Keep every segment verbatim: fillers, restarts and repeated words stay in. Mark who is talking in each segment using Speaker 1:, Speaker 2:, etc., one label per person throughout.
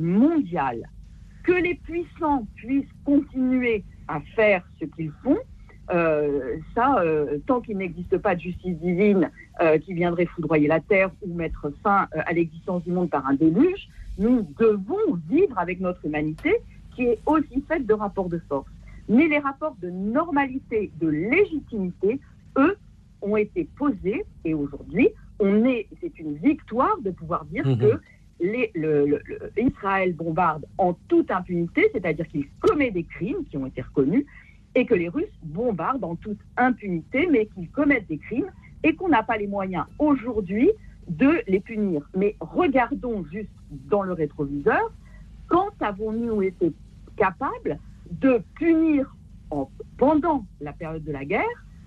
Speaker 1: mondiale. Que les puissants puissent continuer à faire ce qu'ils font, euh, ça, euh, tant qu'il n'existe pas de justice divine euh, qui viendrait foudroyer la terre ou mettre fin euh, à l'existence du monde par un déluge, nous devons vivre avec notre humanité qui est aussi faite de rapports de force. Mais les rapports de normalité, de légitimité, eux, ont été posés et aujourd'hui, on est, c'est une victoire de pouvoir dire mmh. que les, le, le, le, Israël bombarde en toute impunité, c'est-à-dire qu'il commet des crimes qui ont été reconnus, et que les Russes bombardent en toute impunité, mais qu'ils commettent des crimes, et qu'on n'a pas les moyens aujourd'hui de les punir. Mais regardons juste dans le rétroviseur, quand avons-nous été capables de punir en, pendant la période de la guerre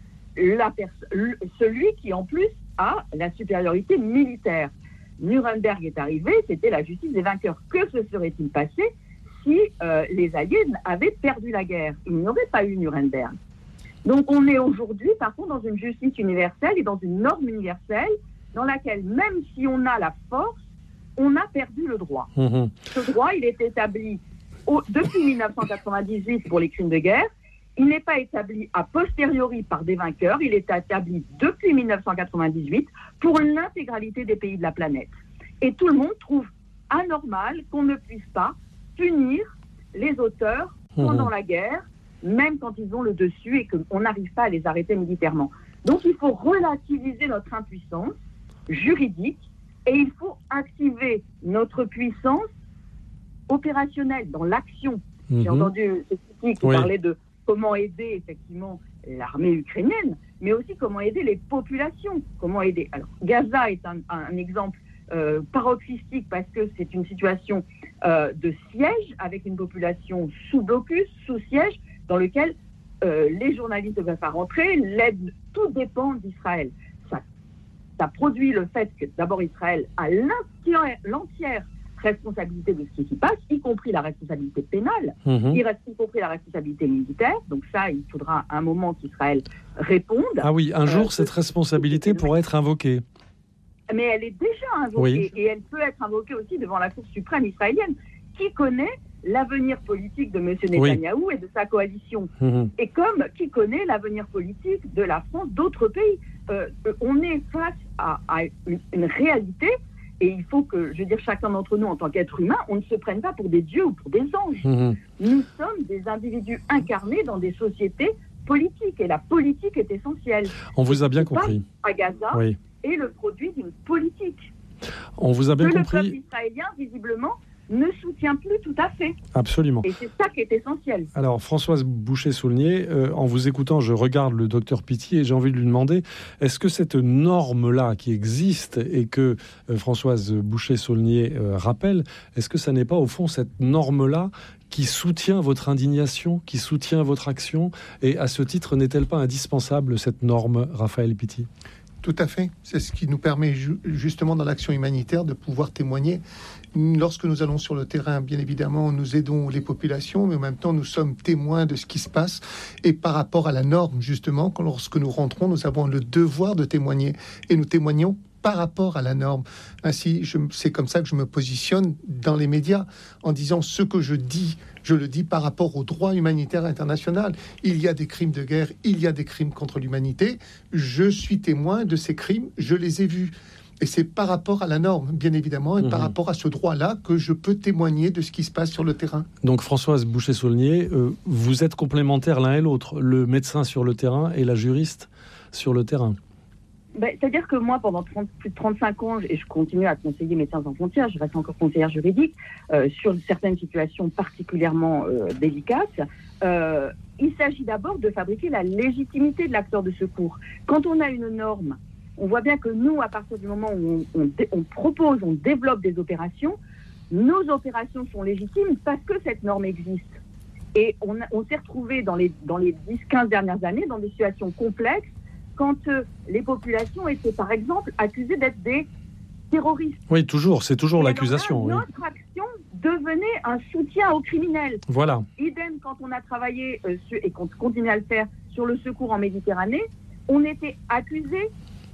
Speaker 1: la pers- celui qui en plus a la supériorité militaire. Nuremberg est arrivé, c'était la justice des vainqueurs. Que se serait-il passé si euh, les Alliés avaient perdu la guerre? Il n'y aurait pas eu Nuremberg. Donc on est aujourd'hui, par contre, dans une justice universelle et dans une norme universelle dans laquelle, même si on a la force, on a perdu le droit. Mmh. Ce droit, il est établi au, depuis dix-neuf cent quatre-vingt-dix-huit pour les crimes de guerre. Il n'est pas établi a posteriori par des vainqueurs, il est établi depuis dix-neuf cent quatre-vingt-dix-huit pour l'intégralité des pays de la planète. Et tout le monde trouve anormal qu'on ne puisse pas punir les auteurs pendant mmh. la guerre, même quand ils ont le dessus et qu'on n'arrive pas à les arrêter militairement. Donc il faut relativiser notre impuissance juridique et il faut activer notre puissance opérationnelle dans l'action. Mmh. J'ai entendu ce qui oui. parlait de comment aider effectivement l'armée ukrainienne, mais aussi comment aider les populations. Comment aider. Alors, Gaza est un, un exemple euh, paroxystique parce que c'est une situation euh, de siège avec une population sous blocus, sous siège, dans lequel euh, les journalistes ne peuvent pas rentrer. L'aide, tout dépend d'Israël. Ça, ça produit le fait que d'abord Israël a l'entière, l'entière responsabilité de ce qui s'y passe, y compris la responsabilité pénale, mmh. y, reste, y compris la responsabilité militaire. Donc ça, il faudra un moment qu'Israël réponde.
Speaker 2: Ah oui, un jour, euh, cette responsabilité euh, pourrait être invoquée.
Speaker 1: Mais elle est déjà invoquée, oui. et elle peut être invoquée aussi devant la Cour suprême israélienne, qui connaît l'avenir politique de M. Netanyahou oui. et de sa coalition, mmh. et comme qui connaît l'avenir politique de la France, d'autres pays. Euh, on est face à, à une, une réalité. Et il faut que, je veux dire, chacun d'entre nous, en tant qu'être humain, on ne se prenne pas pour des dieux ou pour des anges. Mmh. Nous sommes des individus incarnés dans des sociétés politiques. Et la politique est essentielle.
Speaker 2: On vous a bien compris.
Speaker 1: À Gaza oui. est le produit d'une politique.
Speaker 2: On vous a bien
Speaker 1: que
Speaker 2: compris.
Speaker 1: Le peuple israélien, visiblement, ne soutient plus tout à fait.
Speaker 2: Absolument.
Speaker 1: Et c'est ça qui est essentiel.
Speaker 2: Alors, Françoise Boucher-Saulnier, euh, en vous écoutant, je regarde le docteur Pitty et j'ai envie de lui demander, est-ce que cette norme-là qui existe et que euh, Françoise Boucher-Saulnier euh, rappelle, est-ce que ça n'est pas au fond cette norme-là qui soutient votre indignation, qui soutient votre action? Et à ce titre, n'est-elle pas indispensable, cette norme, Raphaël Pitty?
Speaker 3: Tout à fait. C'est ce qui nous permet ju- justement dans l'action humanitaire de pouvoir témoigner. Lorsque nous allons sur le terrain, bien évidemment, nous aidons les populations, mais en même temps, nous sommes témoins de ce qui se passe. Et par rapport à la norme, justement, quand, lorsque nous rentrons, nous avons le devoir de témoigner. Et nous témoignons par rapport à la norme. Ainsi, je, c'est comme ça que je me positionne dans les médias, en disant ce que je dis, je le dis par rapport au droit humanitaire international. Il y a des crimes de guerre, il y a des crimes contre l'humanité. Je suis témoin de ces crimes, je les ai vus. Et c'est par rapport à la norme, bien évidemment, et mmh. par rapport à ce droit-là que je peux témoigner de ce qui se passe sur le terrain.
Speaker 2: Donc Françoise Boucher-Saulnier, euh, vous êtes complémentaires l'un et l'autre, le médecin sur le terrain et la juriste sur le terrain.
Speaker 1: Ben, c'est-à-dire que moi, pendant trente, plus de trente-cinq ans, et je continue à conseiller Médecins sans frontières, je reste encore conseillère juridique, euh, sur certaines situations particulièrement euh, délicates, euh, il s'agit d'abord de fabriquer la légitimité de l'acteur de secours. Quand on a une norme, on voit bien que nous, à partir du moment où on, on, dé, on propose, on développe des opérations, nos opérations sont légitimes parce que cette norme existe. Et on, on s'est retrouvé dans les, dans les dix à quinze dernières années dans des situations complexes quand euh, les populations étaient, par exemple, accusées d'être des terroristes.
Speaker 2: Oui, toujours, c'est toujours
Speaker 1: et
Speaker 2: l'accusation.
Speaker 1: Là,
Speaker 2: oui.
Speaker 1: Notre action devenait un soutien aux criminels.
Speaker 2: Voilà.
Speaker 1: Idem, quand on a travaillé, euh, sur, et qu'on continue à le faire, sur le secours en Méditerranée, on était accusés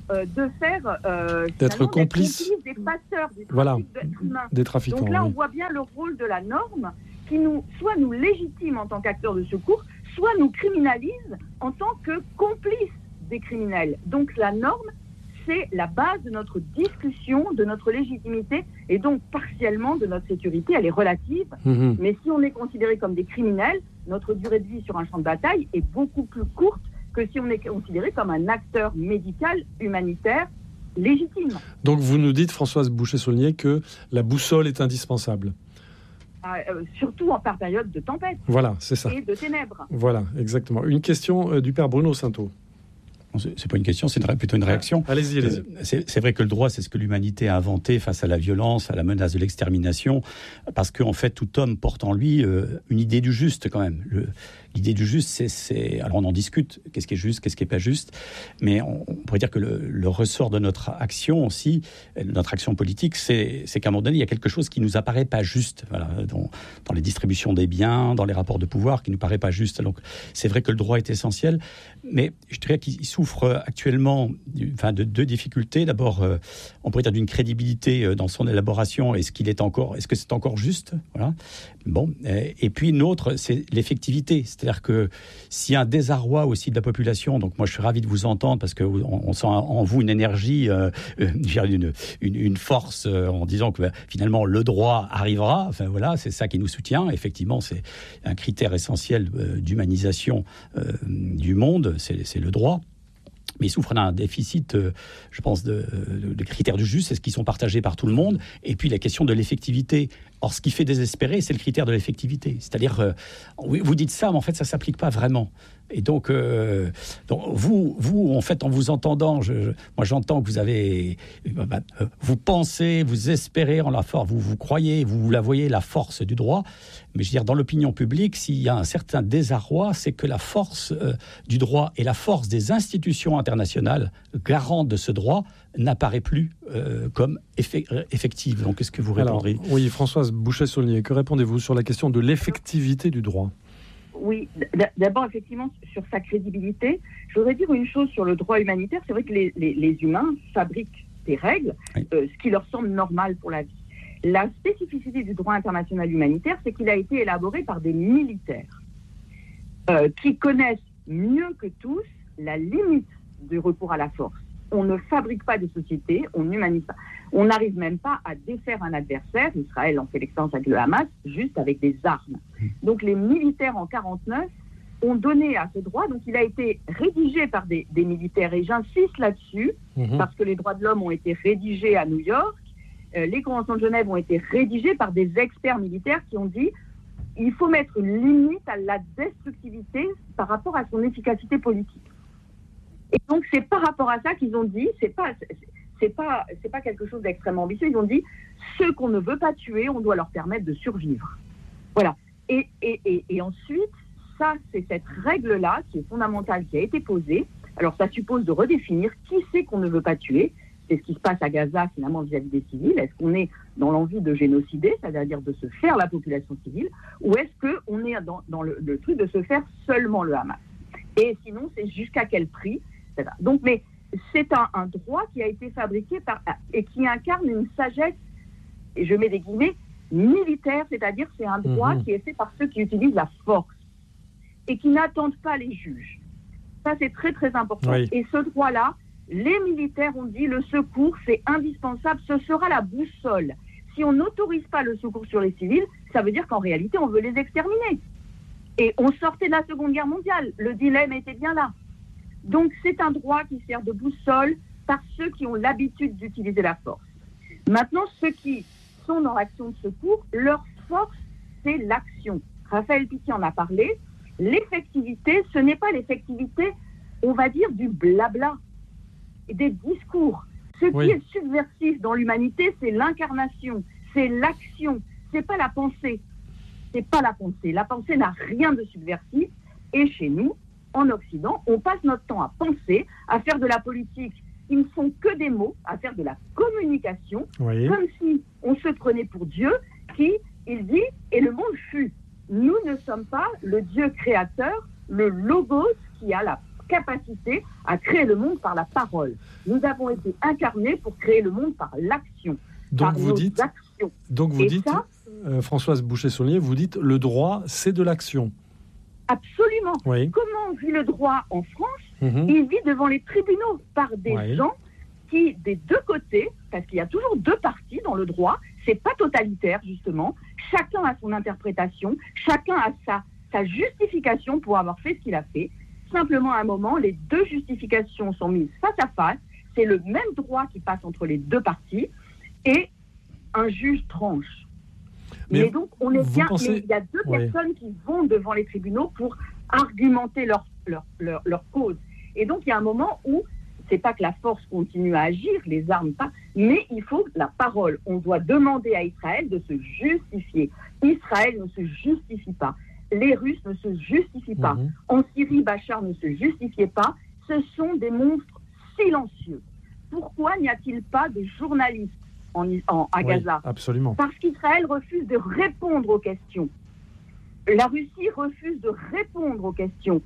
Speaker 1: euh, de faire euh,
Speaker 2: d'être complice
Speaker 1: des passeurs, des
Speaker 2: voilà,
Speaker 1: d'êtres humains.
Speaker 2: Des trafiquants.
Speaker 1: Donc là,
Speaker 2: oui.
Speaker 1: on voit bien le rôle de la norme qui nous, soit nous légitime en tant qu'acteurs de secours, soit nous criminalise en tant que complices des criminels. Donc la norme, c'est la base de notre discussion, de notre légitimité et donc partiellement de notre sécurité. Elle est relative, mmh. mais si on est considéré comme des criminels, notre durée de vie sur un champ de bataille est beaucoup plus courte que si on est considéré comme un acteur médical, humanitaire, légitime.
Speaker 2: Donc vous nous dites, Françoise Bouchet-Saulnier, que la boussole est indispensable.
Speaker 1: Euh, surtout en par période de tempête.
Speaker 2: Voilà, c'est ça.
Speaker 1: Et de ténèbres.
Speaker 2: Voilà, exactement. Une question euh, du père Bruno Sainteau.
Speaker 4: C'est pas une question, c'est une, plutôt une réaction.
Speaker 2: Ah, allez-y, allez-y.
Speaker 4: C'est, c'est vrai que le droit, c'est ce que l'humanité a inventé face à la violence, à la menace de l'extermination, parce qu'en fait, tout homme porte en lui euh, une idée du juste quand même. Le, l'idée du juste, c'est, c'est... Alors on en discute, qu'est-ce qui est juste, qu'est-ce qui n'est pas juste, mais on, on pourrait dire que le, le ressort de notre action aussi, notre action politique, c'est, c'est qu'à un moment donné, il y a quelque chose qui nous apparaît pas juste, voilà, dans, dans les distributions des biens, dans les rapports de pouvoir, qui nous paraît pas juste. Donc c'est vrai que le droit est essentiel, mais je dirais qu'il souffre actuellement enfin, de deux difficultés. D'abord, euh, on pourrait dire d'une crédibilité dans son élaboration. Est-ce qu'il est encore, est-ce que c'est encore juste, voilà. Bon, et puis une autre, c'est l'effectivité. C'est-à-dire que s'il y a un désarroi aussi de la population, donc moi je suis ravi de vous entendre parce qu'on on sent en vous une énergie, euh, une, une, une force euh, en disant que bah, finalement le droit arrivera. Enfin voilà, c'est ça qui nous soutient. Effectivement, c'est un critère essentiel euh, d'humanisation euh, du monde, c'est, c'est le droit. Mais il souffre d'un déficit, euh, je pense, de, de, de critères du juste, c'est ce qui sont partagés par tout le monde. Et puis la question de l'effectivité. Or, ce qui fait désespérer, c'est le critère de l'effectivité. C'est-à-dire, euh, vous dites ça, mais en fait, ça ne s'applique pas vraiment. Et donc, euh, donc vous, vous, en fait, en vous entendant, je, je, moi j'entends que vous avez, bah, vous pensez, vous espérez en la force, vous, vous croyez, vous, vous la voyez, la force du droit. Mais je veux dire, dans l'opinion publique, s'il y a un certain désarroi, c'est que la force euh, du droit et la force des institutions internationales garantes de ce droit n'apparaît plus euh, comme effe- effective. Donc, qu'est-ce que vous répondrez ?
Speaker 2: Alors, oui, Françoise Bouchet-Saulnier, que répondez-vous sur la question de l'effectivité du droit ?
Speaker 1: Oui, d'abord, effectivement, sur sa crédibilité, je voudrais dire une chose sur le droit humanitaire. C'est vrai que les, les, les humains fabriquent des règles, oui. euh, ce qui leur semble normal pour la vie. La spécificité du droit international humanitaire, c'est qu'il a été élaboré par des militaires euh, qui connaissent mieux que tous la limite du recours à la force. On ne fabrique pas des sociétés, on n'humanise pas. On n'arrive même pas à défaire un adversaire. Israël en fait l'expérience avec le Hamas, juste avec des armes. Donc les militaires en quarante-neuf ont donné à ce droit. Donc il a été rédigé par des, des militaires. Et j'insiste là-dessus, mmh. parce que les droits de l'homme ont été rédigés à New York. Euh, les conventions de Genève ont été rédigées par des experts militaires qui ont dit il faut mettre une limite à la destructivité par rapport à son efficacité politique. Et donc, c'est par rapport à ça qu'ils ont dit, c'est pas, c'est, c'est pas, c'est pas quelque chose d'extrêmement ambitieux, ils ont dit, ceux qu'on ne veut pas tuer, on doit leur permettre de survivre. Voilà. Et, et, et, et ensuite, ça, c'est cette règle-là, qui est fondamentale, qui a été posée. Alors, ça suppose de redéfinir qui c'est qu'on ne veut pas tuer. C'est ce qui se passe à Gaza, finalement, vis-à-vis des civils. Est-ce qu'on est dans l'envie de génocider, c'est-à-dire de se faire la population civile, ou est-ce qu'on est dans, dans le, le truc de se faire seulement le Hamas ? Et sinon, c'est jusqu'à quel prix ? Donc, mais c'est un, un droit qui a été fabriqué par, et qui incarne une sagesse, et je mets des guillemets, militaire, c'est-à-dire c'est un droit mmh. qui est fait par ceux qui utilisent la force et qui n'attendent pas les juges. Ça, c'est très, très important. Oui. Et ce droit-là, les militaires ont dit le secours, c'est indispensable, ce sera la boussole. Si on n'autorise pas le secours sur les civils, ça veut dire qu'en réalité, on veut les exterminer. Et on sortait de la Seconde Guerre mondiale. Le dilemme était bien là. Donc, c'est un droit qui sert de boussole par ceux qui ont l'habitude d'utiliser la force. Maintenant, ceux qui sont dans l'action de secours, leur force, c'est l'action. Raphaël Pitti en a parlé. L'effectivité, ce n'est pas l'effectivité, on va dire, du blabla, des discours. Ce oui. qui est subversif dans l'humanité, c'est l'incarnation, c'est l'action, c'est pas la pensée. C'est pas la pensée. La pensée n'a rien de subversif. Et chez nous, en Occident, on passe notre temps à penser, à faire de la politique qui ne sont que des mots, à faire de la communication, oui. comme si on se prenait pour Dieu, qui, il dit, et le monde fut. Nous ne sommes pas le Dieu créateur, le logos qui a la capacité à créer le monde par la parole. Nous avons été incarnés pour créer le monde par l'action.
Speaker 2: Donc
Speaker 1: par
Speaker 2: vous
Speaker 1: nos
Speaker 2: dites,
Speaker 1: actions.
Speaker 2: donc vous
Speaker 1: Et
Speaker 2: dites
Speaker 1: ça,
Speaker 2: euh, Françoise Bouchet-Saulnier, vous dites le droit, c'est de l'action.
Speaker 1: Absolument.
Speaker 2: Oui.
Speaker 1: Comment vit le droit en France?
Speaker 2: Mmh.
Speaker 1: Il vit devant les tribunaux par des
Speaker 2: Oui.
Speaker 1: gens qui, des deux côtés, parce qu'il y a toujours deux parties dans le droit, c'est pas totalitaire justement, chacun a son interprétation, chacun a sa, sa justification pour avoir fait ce qu'il a fait. Simplement, à un moment, les deux justifications sont mises face à face, c'est le même droit qui passe entre les deux parties, et un juge tranche.
Speaker 2: Mais,
Speaker 1: mais donc, on est
Speaker 2: vous
Speaker 1: bien,
Speaker 2: pensez...
Speaker 1: mais il y a deux
Speaker 2: Oui.
Speaker 1: personnes qui vont devant les tribunaux pour argumenter leur, leur, leur, leur cause. Et donc, il y a un moment où c'est pas que la force continue à agir, les armes pas, mais il faut la parole. On doit demander à Israël de se justifier. Israël ne se justifie pas. Les Russes ne se justifient pas.
Speaker 2: Mmh.
Speaker 1: En Syrie, Bachar ne se justifiait pas. Ce sont des monstres silencieux. Pourquoi n'y a-t-il pas de journalistes en, en, à
Speaker 2: Oui,
Speaker 1: Gaza?
Speaker 2: absolument.
Speaker 1: Parce qu'Israël refuse de répondre aux questions. La Russie refuse de répondre aux questions.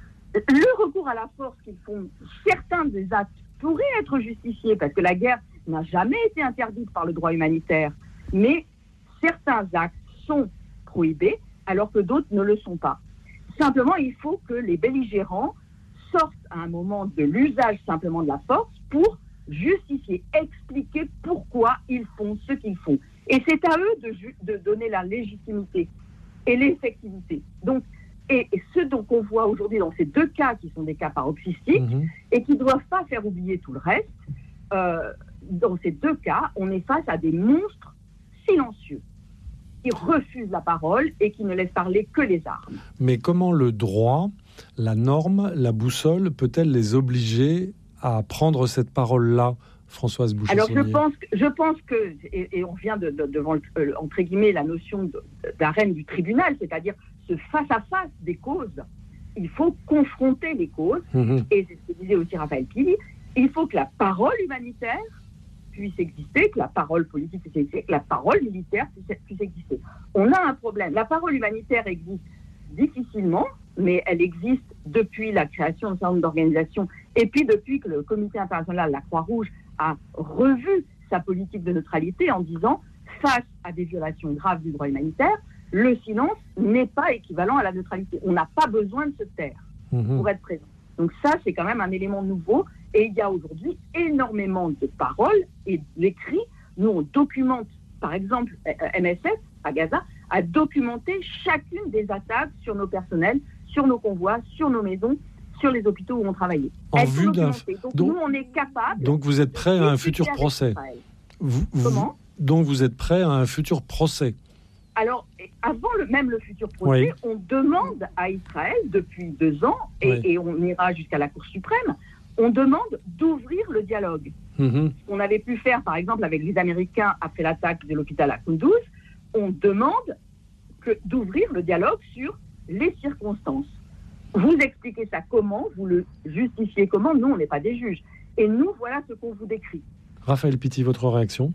Speaker 1: Le recours à la force qu'ils font, certains des actes pourraient être justifiés parce que la guerre n'a jamais été interdite par le droit humanitaire, mais certains actes sont prohibés alors que d'autres ne le sont pas. Simplement, il faut que les belligérants sortent à un moment de l'usage simplement de la force pour justifier, expliquer pourquoi ils font ce qu'ils font. Et c'est à eux de, ju- de donner la légitimité et l'effectivité. Donc, et, et ce dont on voit aujourd'hui dans ces deux cas, qui sont des cas paroxystiques,
Speaker 2: Mmh.
Speaker 1: et qui ne doivent pas faire oublier tout le reste, euh, dans ces deux cas, on est face à des monstres silencieux, qui refusent la parole et qui ne laissent parler que les armes.
Speaker 2: Mais comment le droit, la norme, la boussole peut-elle les obliger à prendre cette parole-là, Françoise Bouchet-Saulnier?
Speaker 1: Alors je pense, que, je pense que, et, et on vient de, de, devant, le, euh, entre guillemets, la notion de, d'arène du tribunal, c'est-à-dire ce face-à-face des causes. Il faut confronter les causes,
Speaker 2: Mmh.
Speaker 1: et c'est ce que disait aussi Raphaël Pili, il faut que la parole humanitaire puisse exister, que la parole politique puisse exister, que la parole militaire puisse, puisse exister. On a un problème. La parole humanitaire existe difficilement, mais elle existe depuis la création d'un certain nombre d'organisations, et puis depuis que le Comité international, la Croix-Rouge, a revu sa politique de neutralité en disant, face à des violations graves du droit humanitaire, le silence n'est pas équivalent à la neutralité. On n'a pas besoin de se taire
Speaker 2: Mmh.
Speaker 1: pour être présent. Donc ça, c'est quand même un élément nouveau. Et il y a aujourd'hui énormément de paroles et d'écrits. Nous, on documente, par exemple, M S F à Gaza a documenté chacune des attaques sur nos personnels, sur nos convois, sur nos maisons, sur les hôpitaux où on travaillait.
Speaker 2: En
Speaker 1: Elles sont
Speaker 2: vue d'un-
Speaker 1: documentées. Donc,
Speaker 2: donc-
Speaker 1: nous, on est capable.
Speaker 2: Donc vous êtes prêt à un futur procès. Vous, vous-
Speaker 1: Comment
Speaker 2: Donc vous êtes prêt à un futur procès.
Speaker 1: Alors, avant le, même le futur procès,
Speaker 2: Oui.
Speaker 1: on demande à Israël, depuis deux ans, et,
Speaker 2: Oui.
Speaker 1: et on ira jusqu'à la Cour suprême, on demande d'ouvrir le dialogue.
Speaker 2: Mmh.
Speaker 1: On avait pu faire, par exemple, avec les Américains après l'attaque de l'hôpital à Kunduz, on demande que, d'ouvrir le dialogue sur les circonstances. Vous expliquez ça comment, vous le justifiez comment, nous, on n'est pas des juges. Et nous, voilà ce qu'on vous décrit.
Speaker 2: Raphaël Piti, votre réaction?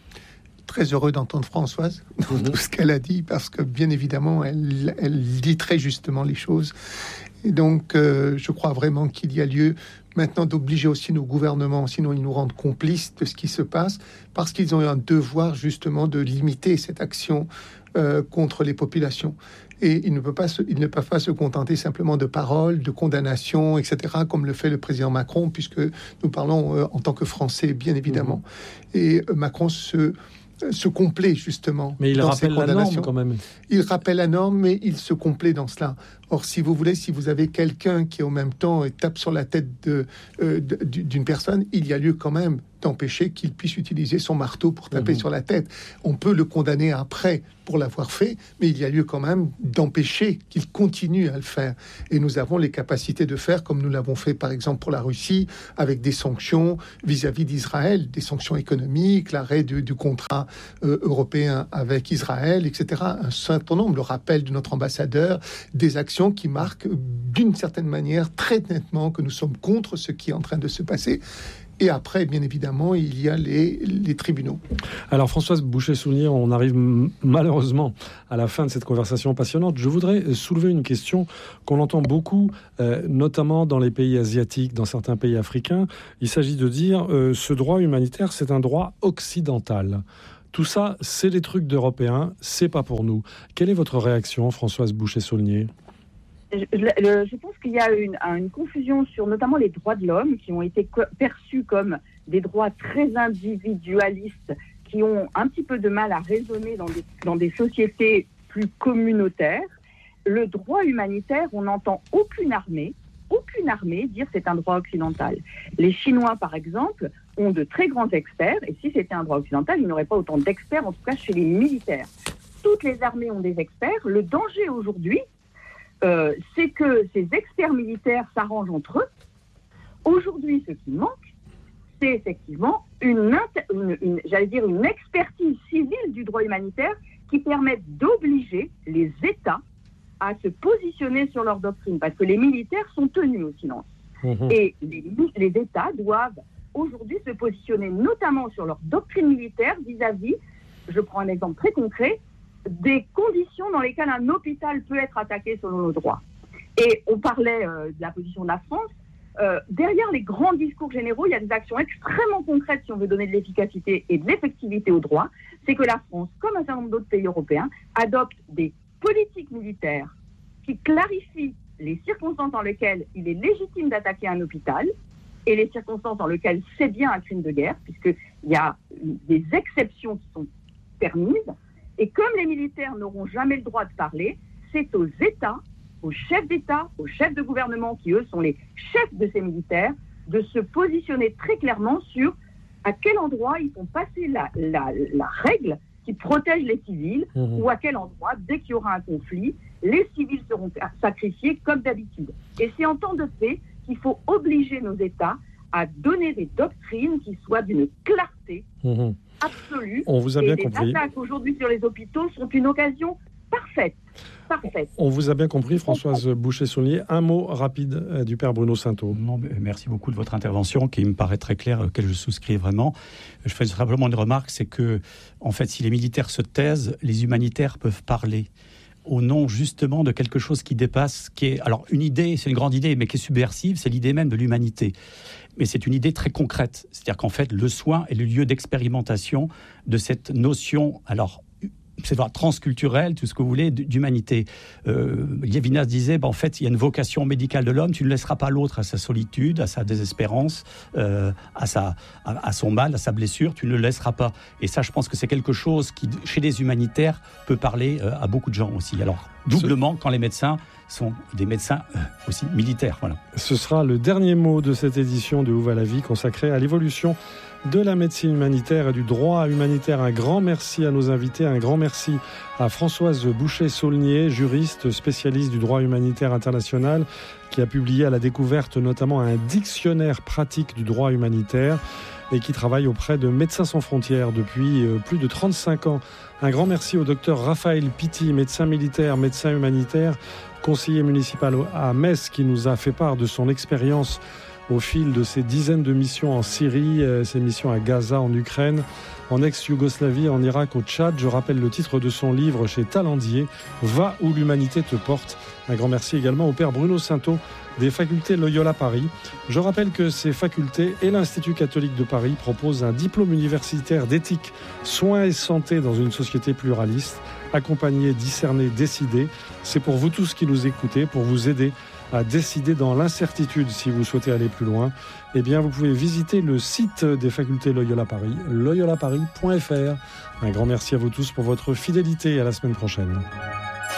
Speaker 3: Très heureux d'entendre Françoise dans
Speaker 2: Mmh.
Speaker 3: tout ce qu'elle a dit, parce que bien évidemment, elle, elle dit très justement les choses. Et donc, euh, je crois vraiment qu'il y a lieu maintenant d'obliger aussi nos gouvernements, sinon ils nous rendent complices de ce qui se passe, parce qu'ils ont un devoir justement de limiter cette action euh, contre les populations. Et ils ne peuvent pas se, ils ne peuvent pas se contenter simplement de paroles, de condamnations, et cetera, comme le fait le président Macron, puisque nous parlons euh, en tant que Français, bien évidemment. Mmh. Et euh, Macron se se complaît justement.
Speaker 2: Mais il
Speaker 3: dans
Speaker 2: rappelle
Speaker 3: ces
Speaker 2: la norme quand même.
Speaker 3: Il rappelle la norme, mais il se complaît dans cela. Or, si vous voulez, si vous avez quelqu'un qui en même temps tape sur la tête de, euh, de, d'une personne, il y a lieu quand même d'empêcher qu'il puisse utiliser son marteau pour taper mmh. sur la tête. On peut le condamner après pour l'avoir fait, mais il y a lieu quand même d'empêcher qu'il continue à le faire. Et nous avons les capacités de faire, comme nous l'avons fait par exemple pour la Russie, avec des sanctions vis-à-vis d'Israël, des sanctions économiques, l'arrêt du, du contrat euh, européen avec Israël, et cetera. Un certain nombre, le rappel de notre ambassadeur, des actions qui marquent d'une certaine manière très nettement que nous sommes contre ce qui est en train de se passer. Et après, bien évidemment, il y a les, les tribunaux.
Speaker 2: Alors, Françoise Bouchet-Soulnier, on arrive m- malheureusement à la fin de cette conversation passionnante. Je voudrais soulever une question qu'on entend beaucoup, euh, notamment dans les pays asiatiques, dans certains pays africains. Il s'agit de dire euh, ce droit humanitaire, c'est un droit occidental. Tout ça, c'est des trucs d'Européens, c'est pas pour nous. Quelle est votre réaction, Françoise Bouchet-Soulnier ?
Speaker 1: Je, je, je pense qu'il y a une, une confusion sur notamment les droits de l'homme qui ont été co- perçus comme des droits très individualistes qui ont un petit peu de mal à résonner dans des, dans des sociétés plus communautaires. Le droit humanitaire, on n'entend aucune armée, aucune armée dire c'est un droit occidental. Les Chinois, par exemple, ont de très grands experts, et si c'était un droit occidental, il n'y aurait pas autant d'experts, en tout cas chez les militaires. Toutes les armées ont des experts. Le danger aujourd'hui, Euh, c'est que ces experts militaires s'arrangent entre eux. Aujourd'hui, ce qui manque, c'est effectivement une, une, une, j'allais dire une expertise civile du droit humanitaire qui permette d'obliger les États à se positionner sur leur doctrine, parce que les militaires sont tenus au silence. Mmh. Et les, les États doivent aujourd'hui se positionner notamment sur leur doctrine militaire vis-à-vis, je prends un exemple très concret, des conditions dans lesquelles un hôpital peut être attaqué selon nos droits. Et on parlait euh, de la position de la France. Euh, derrière les grands discours généraux, il y a des actions extrêmement concrètes si on veut donner de l'efficacité et de l'effectivité au droit. C'est que la France, comme un certain nombre d'autres pays européens, adopte des politiques militaires qui clarifient les circonstances dans lesquelles il est légitime d'attaquer un hôpital et les circonstances dans lesquelles c'est bien un crime de guerre, puisqu'il y a des exceptions qui sont permises. Et comme les militaires n'auront jamais le droit de parler, c'est aux États, aux chefs d'État, aux chefs de gouvernement, qui eux sont les chefs de ces militaires, de se positionner très clairement sur à quel endroit ils font passer la, la, la règle qui protège les civils, mmh. ou à quel endroit, dès qu'il y aura un conflit, les civils seront sacrifiés comme d'habitude. Et c'est en temps de paix qu'il faut obliger nos États à donner des doctrines qui soient d'une clarté mmh. absolue.
Speaker 2: On vous a bien
Speaker 1: et
Speaker 2: compris.
Speaker 1: Les attaques aujourd'hui sur les hôpitaux sont une occasion parfaite. Parfaite.
Speaker 2: On vous a bien compris, Françoise Bouchet-Soulnier. Un mot rapide du père Bruno Sainteau.
Speaker 4: Non, merci beaucoup de votre intervention qui me paraît très claire, à laquelle je souscris vraiment. Je fais simplement une remarque, c'est que, en fait, si les militaires se taisent, les humanitaires peuvent parler au nom justement de quelque chose qui dépasse, qui est, alors une idée, c'est une grande idée, mais qui est subversive, c'est l'idée même de l'humanité. Mais c'est une idée très concrète, c'est-à-dire qu'en fait, le soin est le lieu d'expérimentation de cette notion, alors c'est transculturel, tout ce que vous voulez, d'humanité. Euh, Lévinas disait, ben, en fait, il y a une vocation médicale de l'homme, tu ne laisseras pas l'autre à sa solitude, à sa désespérance, euh, à, sa, à, à son mal, à sa blessure, tu ne le laisseras pas. Et ça, je pense que c'est quelque chose qui, chez les humanitaires, peut parler euh, à beaucoup de gens aussi. Alors, doublement, quand les médecins sont des médecins euh, aussi militaires. Voilà.
Speaker 2: Ce sera le dernier mot de cette édition de Où va la vie, consacrée à l'évolution de la médecine humanitaire et du droit humanitaire. Un grand merci à nos invités, un grand merci à Françoise Bouchet-Saulnier, juriste spécialiste du droit humanitaire international, qui a publié à la découverte notamment un dictionnaire pratique du droit humanitaire et qui travaille auprès de Médecins sans frontières depuis plus de trente-cinq ans. Un grand merci au docteur Raphaël Pitti, médecin militaire, médecin humanitaire, conseiller municipal à Metz, qui nous a fait part de son expérience au fil de ces dizaines de missions en Syrie, ces missions à Gaza, en Ukraine, en ex-Yougoslavie, en Irak, au Tchad. Je rappelle le titre de son livre chez Talendier, « Va où l'humanité te porte ». Un grand merci également au père Bruno Sainteau des facultés Loyola Paris. Je rappelle que ces facultés et l'Institut catholique de Paris proposent un diplôme universitaire d'éthique, soins et santé dans une société pluraliste, accompagner, discerner, décider. C'est pour vous tous qui nous écoutez, pour vous aider à décider dans l'incertitude si vous souhaitez aller plus loin. Eh bien, vous pouvez visiter le site des facultés Loyola Paris, loyola paris point f r. Un grand merci à vous tous pour votre fidélité et à la semaine prochaine.